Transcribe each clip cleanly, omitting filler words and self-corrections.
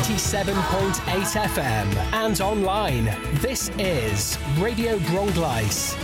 97.8 FM and online. This is Radio Bronglice.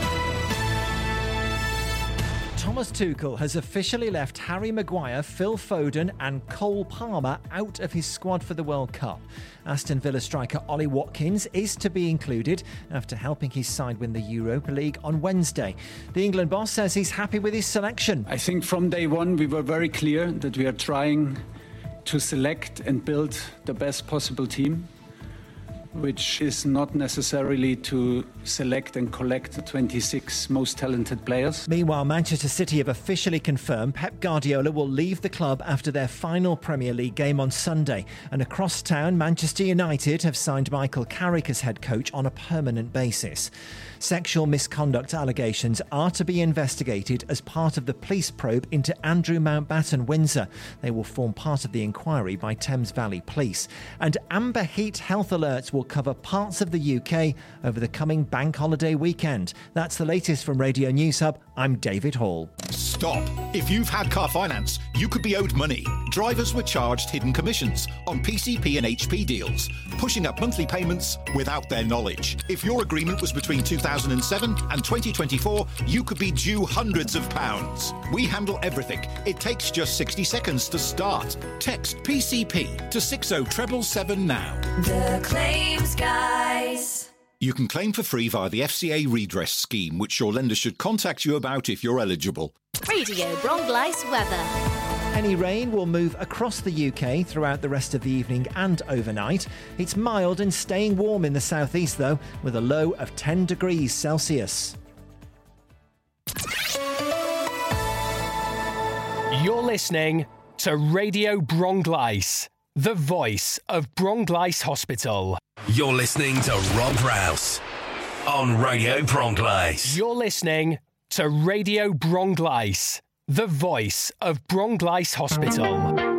Thomas Tuchel has officially left Harry Maguire, Phil Foden and Cole Palmer out of his squad for the World Cup. Aston Villa striker Ollie Watkins is to be included after helping his side win the Europa League on Wednesday. The England boss says he's happy with his selection. I think from day one we were very clear that we are trying to select and build the best possible team, which is not necessarily to select and collect the 26 most talented players. Meanwhile, Manchester City have officially confirmed Pep Guardiola will leave the club after their final Premier League game on Sunday. And across town, Manchester United have signed Michael Carrick as head coach on a permanent basis. Sexual misconduct allegations are to be investigated as part of the police probe into Andrew Mountbatten Windsor. They will form part of the inquiry by Thames Valley Police. And Amber Heat health alerts will cover parts of the UK over the coming bank holiday weekend. That's the latest from Radio News Hub. I'm David Hall. Stop. If you've had car finance, you could be owed money. Drivers were charged hidden commissions on PCP and HP deals, pushing up monthly payments without their knowledge. If your agreement was between 2007 and 2024, you could be due hundreds of pounds. We handle everything. It takes just 60 seconds to start. Text PCP to 60777 now. The Claims Guys. You can claim for free via the FCA redress scheme, which your lender should contact you about if you're eligible. Radio Bronglice weather. Any rain will move across the UK throughout the rest of the evening and overnight. It's mild and staying warm in the southeast, though, with a low of 10 degrees Celsius. You're listening to Radio Bronglice, the voice of Bronglice Hospital. You're listening to Rob Rouse on Radio Bronglice. You're listening to Radio Bronglice, the voice of Bronglice Hospital.